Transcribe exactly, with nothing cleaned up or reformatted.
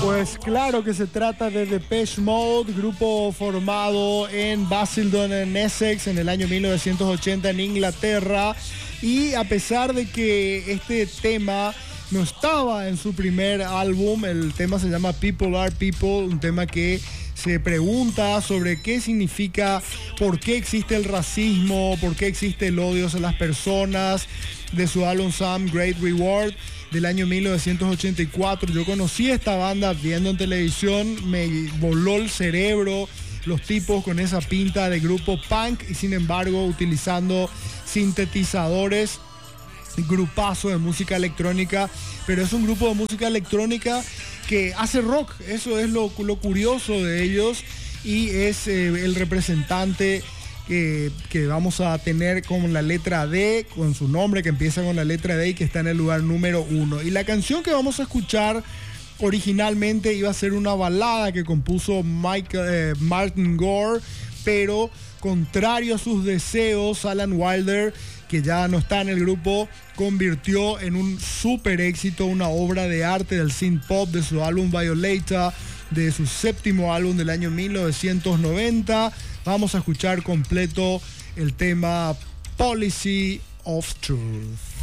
Pues claro que se trata de Depeche Mode, grupo formado en Basildon, en Essex, en el año mil novecientos ochenta en Inglaterra. Y a pesar de que este tema no estaba en su primer álbum, el tema se llama People Are People, un tema que se pregunta sobre qué significa, por qué existe el racismo, por qué existe el odio hacia las personas, de su álbum Some Great Reward del año mil novecientos ochenta y cuatro. Yo conocí esta banda viendo en televisión, me voló el cerebro, los tipos con esa pinta de grupo punk y sin embargo utilizando sintetizadores, grupazo de música electrónica, pero es un grupo de música electrónica que hace rock. Eso es lo, lo curioso de ellos, y es eh, el representante que, que vamos a tener con la letra D, con su nombre que empieza con la letra D y que está en el lugar número uno. Y la canción que vamos a escuchar originalmente iba a ser una balada que compuso Mike, eh, Martin Gore, pero contrario a sus deseos, Alan Wilder, que ya no está en el grupo, convirtió en un super éxito, una obra de arte del synth pop de su álbum Violeta, de su séptimo álbum del año mil novecientos noventa. Vamos a escuchar completo el tema Policy of Truth.